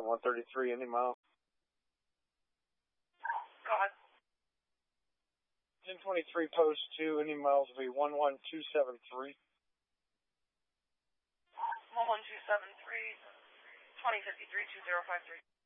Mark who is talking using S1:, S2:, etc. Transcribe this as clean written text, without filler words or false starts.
S1: 133 Indy mile.
S2: Go ahead.
S1: 1023 post 2 Indy miles will be 11273.
S2: 11273, 2053, 2053.